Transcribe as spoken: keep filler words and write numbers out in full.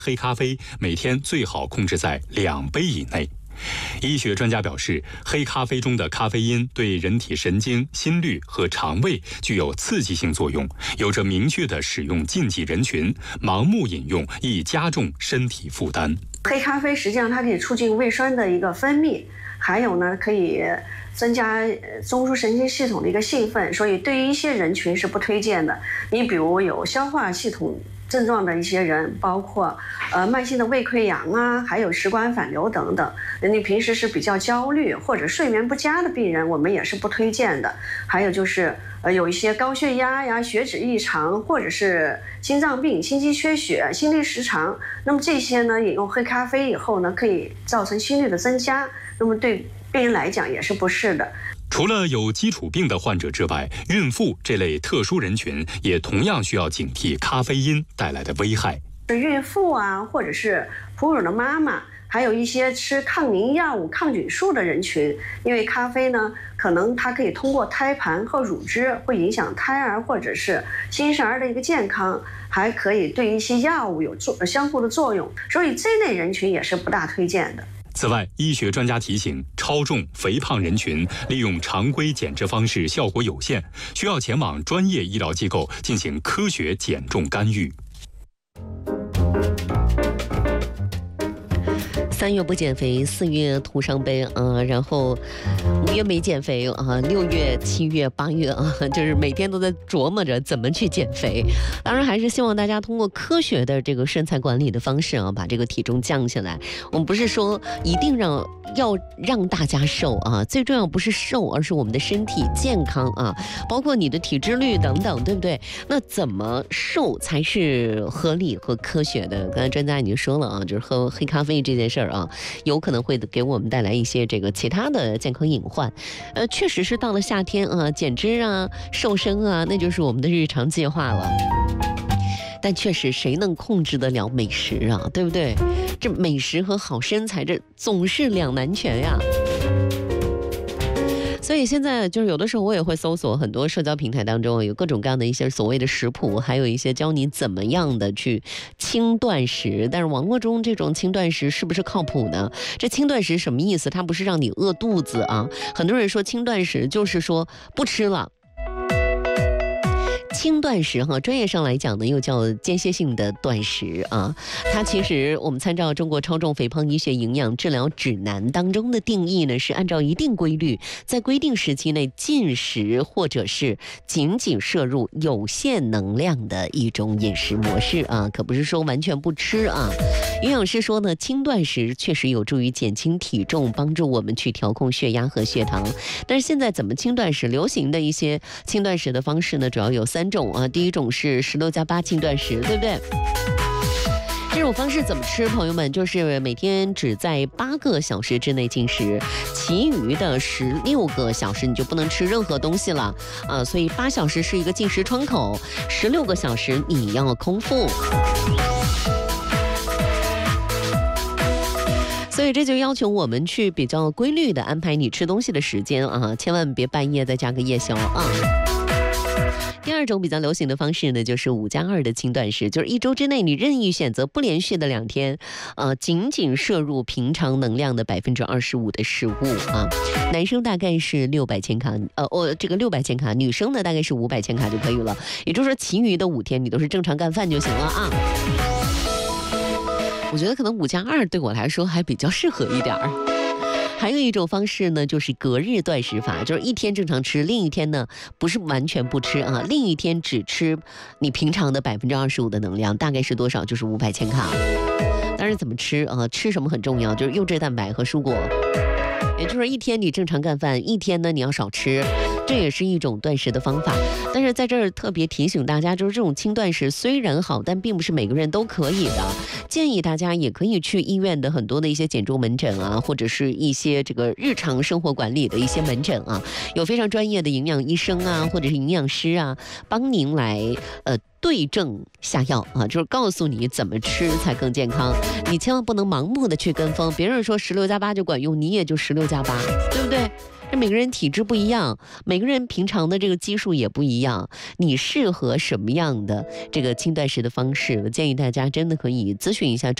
黑咖啡每天最好控制在两杯以内。医学专家表示，黑咖啡中的咖啡因对人体神经、心律和肠胃具有刺激性作用，有着明确的使用禁忌人群，盲目饮用易加重身体负担。 黑咖啡实际上它可以促进胃酸的一个分泌，还有呢可以增加中枢神经系统的一个兴奋，所以对于一些人群是不推荐的。你比如有消化系统症状的一些人，包括呃慢性的胃溃疡啊，还有食管反流等等。你平时是比较焦虑或者睡眠不佳的病人，我们也是不推荐的。还有就是呃有一些高血压呀、血脂异常，或者是心脏病、心肌缺血、心律失常，那么这些呢，饮用黑咖啡以后呢，可以造成心率的增加，那么对病人来讲也是不适的。 除了有基础病的患者之外，孕妇这类特殊人群也同样需要警惕咖啡因带来的危害。 孕妇啊，或者是哺乳的妈妈，还有一些吃抗凝药物、抗菌素的人群，因为咖啡呢，可能它可以通过胎盘和乳汁会影响胎儿或者是新生儿的一个健康，还可以对一些药物有作相互的作用，所以这类人群也是不大推荐的。 此外，医学专家提醒，超重、肥胖人群利用常规减脂方式效果有限，需要前往专业医疗机构进行科学减重干预。 三月不减肥，四月徒伤悲啊，然后五月没减肥啊，六月、七月、八月啊，就是每天都在琢磨着怎么去减肥。当然，还是希望大家通过科学的这个身材管理的方式啊，把这个体重降下来。我们不是说一定让要让大家瘦啊，最重要不是瘦，而是我们的身体健康啊，包括你的体脂率等等，对不对？那怎么瘦才是合理和科学的？刚才专家已经说了啊，就是喝黑咖啡这件事儿啊，有可能会给我们带来一些这个其他的健康隐患。呃，确实是到了夏天啊，减脂啊、瘦身啊，那就是我们的日常计划了。但确实，谁能控制得了美食啊？对不对？这美食和好身材，这总是两难全呀。所以现在就是有的时候我也会搜索很多社交平台当中有各种各样的一些所谓的食谱，还有一些教你怎么样的去轻断食。但是网络中这种轻断食是不是靠谱呢？这轻断食什么意思？它不是让你饿肚子啊。很多人说轻断食就是说不吃了。轻断食哈，专业上来讲呢，又叫间歇性的断食啊。它其实我们参照中国超重肥胖医学营养治疗指南当中的定义呢，是按照一定规律，在规定时期内进食或者是仅仅摄入有限能量的一种饮食模式啊，可不是说完全不吃啊。营养师说呢，轻断食确实有助于减轻体重，帮助我们去调控血压和血糖。但是现在怎么轻断食？流行的一些轻断食的方式呢，主要有三种啊。第一种是十六加八轻断食，对不对？这种方式怎么吃？朋友们，就是每天只在八个小时之内进食，其余的十六个小时你就不能吃任何东西了啊！所以八小时是一个进食窗口，十六个小时你要空腹。所以这就要求我们去比较规律的安排你吃东西的时间啊，千万别半夜再加个夜宵啊。第二种比较流行的方式呢，就是五加二的轻断食，就是一周之内你任意选择不连续的两天，呃，仅仅摄入平常能量的百分之二十五的食物啊。男生大概是六百千卡，呃，哦，这个六百千卡，女生呢大概是五百千卡就可以了。也就是说，其余的五天你都是正常干饭就行了啊。我觉得可能五加二对我来说还比较适合一点儿。还有一种方式呢，就是隔日断食法，就是一天正常吃，另一天呢不是完全不吃啊，另一天只吃你平常的百分之二十五的能量，大概是多少？就是五百千卡。当然怎么吃啊？吃什么很重要，就是优质蛋白和蔬果。也就是一天你正常干饭，一天呢你要少吃，这也是一种断食的方法。但是在这儿特别提醒大家，就是这种轻断食虽然好，但并不是每个人都可以的。建议大家也可以去医院的很多的一些减重门诊啊，或者是一些这个日常生活管理的一些门诊啊，有非常专业的营养医生啊，或者是营养师啊，帮您来呃对症下药啊，就是告诉你怎么吃才更健康。你千万不能盲目的去跟风，别人说十六加八就管用，你也就十六加八，对不对？ 那每个人体质不一样，每个人平常的这个基数也不一样，你适合什么样的这个轻断食的方式？我建议大家真的可以咨询一下